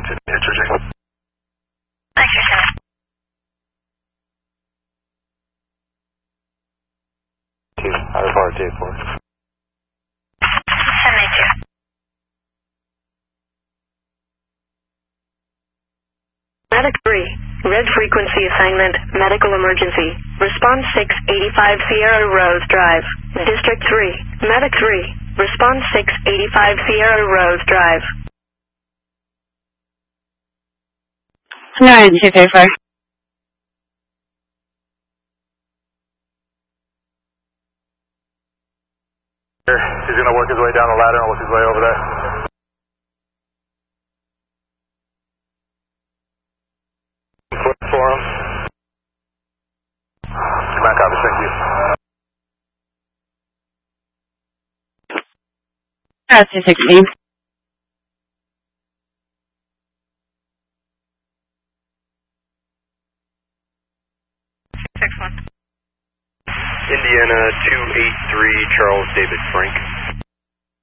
Thanks, Lieutenant. I report to 4. 782. Medic 3, red frequency assignment, medical emergency. Response 685 Sierra Rose Drive. District 3, Medic 3, response 685 Sierra Rose Drive. Alright, 234. He's going to work his way down the ladder and work his way over there. For him. Back up, thank you. 216. Six one. Indiana 283, Charles David Frank.